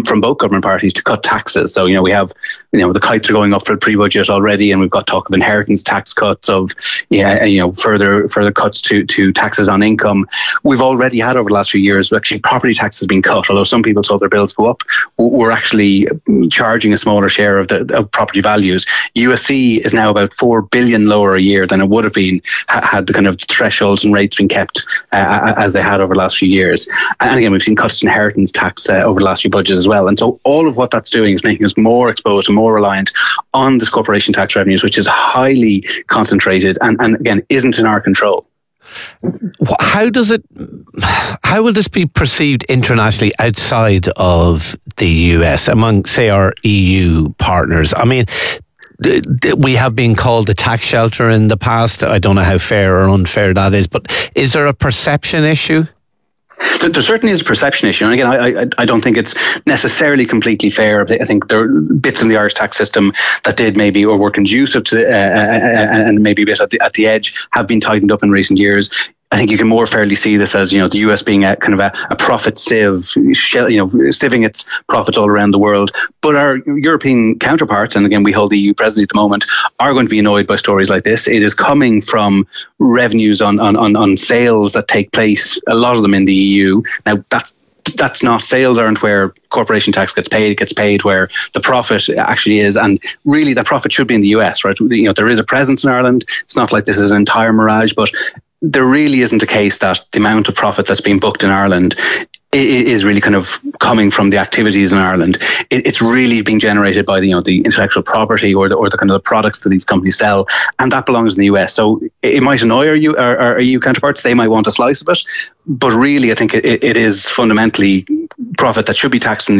from both government parties to cut taxes. So, you know, we have, you know, the kites are going up for the pre-budget already, and we've got talk of inheritance tax cuts, of, yeah, you know, further further cuts to, to taxes on income. We've already had over the last few years, actually, property tax has been cut. Although some people saw their bills go up, we're actually charging a smaller share of the of property values. U S C is now about four billion lower a year than it would have been had the kind of thresholds and rates been kept uh, as they had over the last few years. And again, we've seen cuts to inheritance tax uh, over the last few budgets as well. And so all of what that's doing is making us more exposed and more reliant on this corporation tax revenues, which is highly concentrated and, and again, isn't in our control. How does it, how will this be perceived internationally outside of the U S, among, say, our E U partners? I mean, we have been called a tax shelter in the past. I don't know how fair or unfair that is, but is there a perception issue? There certainly is a perception issue. And again, I, I, I don't think it's necessarily completely fair. I think there are bits in the Irish tax system that did maybe, or were conducive to, uh, and maybe a bit at the, at the edge, have been tightened up in recent years. I think you can more fairly see this as, you know, the U S being a kind of a, a profit sieve, you know, sieving its profits all around the world. But our European counterparts, and again, we hold the E U presidency at the moment, are going to be annoyed by stories like this. It is coming from revenues on, on, on, on sales that take place, a lot of them in the E U. Now, that's That's not, sales aren't where corporation tax gets paid. It gets paid where the profit actually is. And really, that profit should be in the U S, right? You know, there is a presence in Ireland. It's not like this is an entire mirage, but there really isn't a case that the amount of profit that's being booked in Ireland is really kind of coming from the activities in Ireland. It's really being generated by the, you know, the intellectual property or the or the kind of the products that these companies sell, and that belongs in the U S. So it might annoy our, U, our, our E U counterparts; they might want a slice of it, but really, I think it, it is fundamentally profit that should be taxed in the